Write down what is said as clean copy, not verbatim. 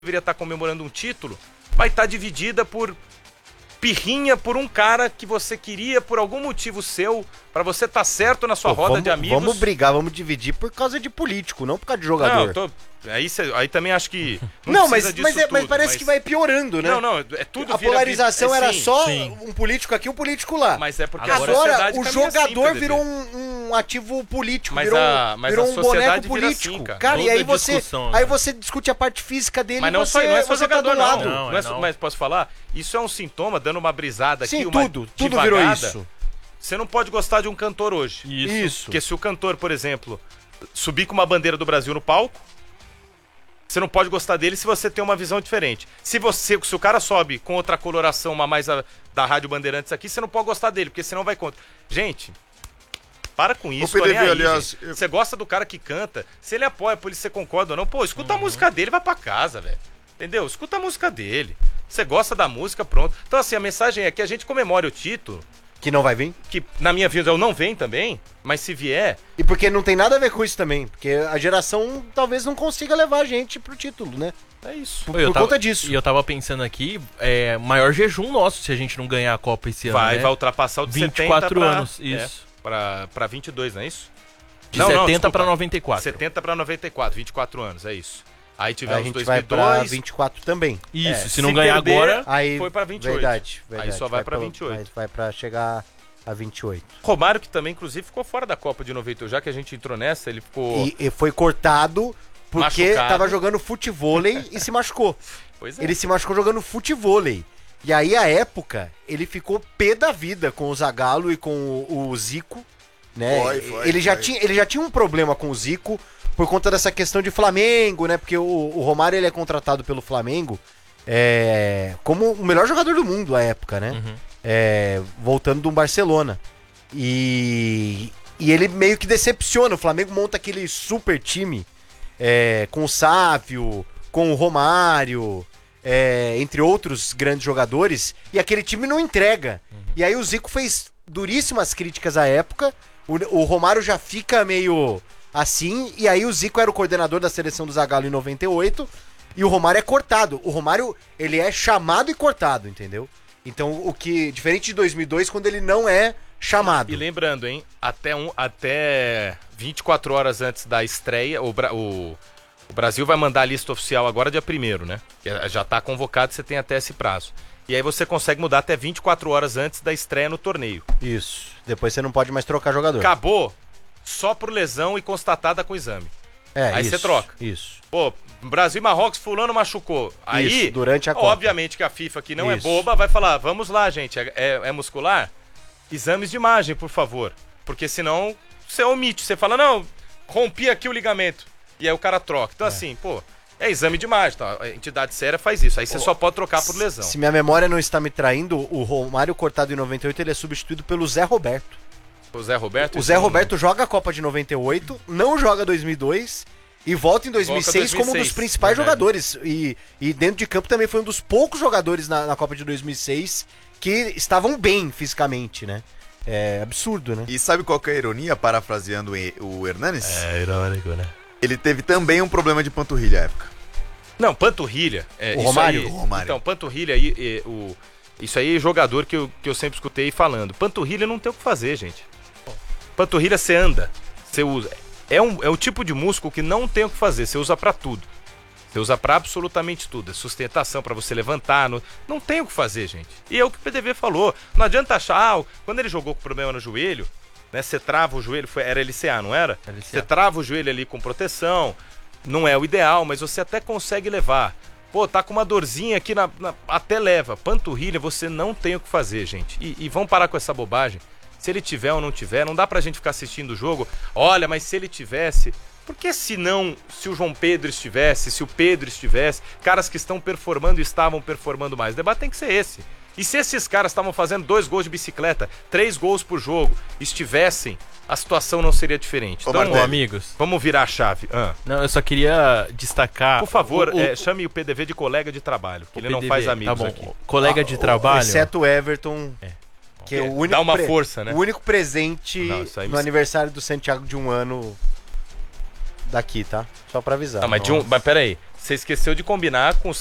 deveria estar comemorando um título, vai estar dividida por pirrinha por um cara que você queria por algum motivo seu, pra você estar certo na sua roda de amigos. Vamos brigar, vamos dividir por causa de político, não por causa de jogador. Não, aí também acho que mas parece que vai piorando, né? Não, é tudo. A polarização era só sim. um político aqui, um político lá. Mas é porque agora o jogador assim, virou um ativo político, mas virou um boneco político. Assim, cara, e aí você discute a parte física dele. Mas não é só jogador, não. Mas posso falar? Isso é um sintoma, dando uma brisada aqui, tudo virou isso. Você não pode gostar de um cantor hoje. Isso. Porque se o cantor, por exemplo, subir com uma bandeira do Brasil no palco, você não pode gostar dele se você tem uma visão diferente. Se o cara sobe com outra coloração, uma mais da Rádio Bandeirantes aqui, você não pode gostar dele, porque senão vai contra. Gente, para com isso. aliás, você gosta do cara que canta, se ele apoia, por isso você concorda ou não, pô, escuta a música dele, vai pra casa, velho. Entendeu? Escuta a música dele. Você gosta da música, pronto. Então, assim, a mensagem é que a gente comemore o título. Que não vai vir? Que, na minha visão, não vem também, mas se vier... E porque não tem nada a ver com isso também, porque a geração talvez não consiga levar a gente pro título, né? É isso. Por conta disso. E eu tava pensando aqui, maior jejum nosso se a gente não ganhar a Copa esse ano, Vai ultrapassar o de 24 anos, isso. Pra 22, não é isso? De 70 pra 94. 70 pra 94, 24 anos, é isso. Aí tivemos a gente 2002. vai pra 24 também. Isso, se não ganhar perder, agora, aí foi pra 28. Verdade. Aí só vai pra 28. Vai pra chegar a 28. Romário, que também, inclusive, ficou fora da Copa de 98. Já que a gente entrou nessa, ele ficou... E foi cortado porque machucado. Tava jogando futevôlei e se machucou. Pois é. Ele se machucou jogando futevôlei. E aí, à época, ele ficou pé da vida com o Zagallo e com o Zico, né? Ele já tinha um problema com o Zico por conta dessa questão de Flamengo, né? Porque o Romário, ele é contratado pelo Flamengo como o melhor jogador do mundo à época, né? Uhum. Voltando do Barcelona. E ele meio que decepciona. O Flamengo monta aquele super time com o Sávio, com o Romário, entre outros grandes jogadores, e aquele time não entrega. E aí o Zico fez duríssimas críticas à época, o Romário já fica meio assim, e aí o Zico era o coordenador da seleção do Zagallo em 98, e o Romário é cortado. O Romário, ele é chamado e cortado, entendeu? Então, diferente de 2002, quando ele não é chamado. E lembrando, hein, até 24 horas antes da estreia, o Brasil vai mandar a lista oficial agora dia 1º, né? Já tá convocado, você tem até esse prazo. E aí você consegue mudar até 24 horas antes da estreia no torneio. Isso. Depois você não pode mais trocar jogador. Acabou só por lesão e constatada com exame. Aí você troca. Isso. Pô, Brasil e Marrocos, fulano machucou. Aí, isso, durante a Copa. Obviamente que a FIFA, que não é boba, vai falar, vamos lá, gente, é muscular? Exames de imagem, por favor. Porque senão você omite, você fala, não, rompi aqui o ligamento. E aí o cara troca. Então assim, pô, é exame de imagem, tá? A entidade séria faz isso. Aí você só pode trocar por lesão. Se minha memória não está me traindo, o Romário cortado em 98, ele é substituído pelo Zé Roberto. O Zé Roberto? O Zé Roberto joga a Copa de 98, não joga 2002 e volta em 2006 como um dos principais jogadores. E dentro de campo também foi um dos poucos jogadores na Copa de 2006 que estavam bem fisicamente, né? É absurdo, né? E sabe qual que é a ironia, parafraseando o Hernanes? É irônico, né? Ele teve também um problema de panturrilha à época. Não, panturrilha. O Romário? O Romário. Então, panturrilha aí, isso aí é jogador que eu sempre escutei falando. Panturrilha não tem o que fazer, gente. Panturrilha você anda, você usa. É o tipo de músculo que não tem o que fazer, você usa pra tudo. Você usa pra absolutamente tudo. É sustentação pra você levantar. Não tem o que fazer, gente. E é o que o PDV falou. Não adianta achar, quando ele jogou com problema no joelho, né? Você trava o joelho, era LCA, não era? LCA. Você trava o joelho ali com proteção. Não é o ideal, mas você até consegue levar. Pô, tá com uma dorzinha aqui, até leva. Panturrilha, você não tem o que fazer, gente. E vamos parar com essa bobagem. Se ele tiver ou não tiver, não dá pra gente ficar assistindo o jogo. Olha, mas se ele tivesse... Por que se o João Pedro estivesse, se o Pedro estivesse, caras que estão performando e estavam performando mais? O debate tem que ser esse. E se esses caras estavam fazendo 2 gols de bicicleta, 3 gols por jogo, estivessem, a situação não seria diferente. Então, amigos, vamos virar a chave. Não, eu só queria destacar... Por favor, chame o PDV de colega de trabalho, que ele PDV, não faz amigos tá bom. aqui. Colega de trabalho... Exceto o Everton... Que é o único dá uma força, né? O único presente no aniversário do Santiago de 1 ano daqui, tá? Só pra avisar. Mas peraí, Você esqueceu de combinar com os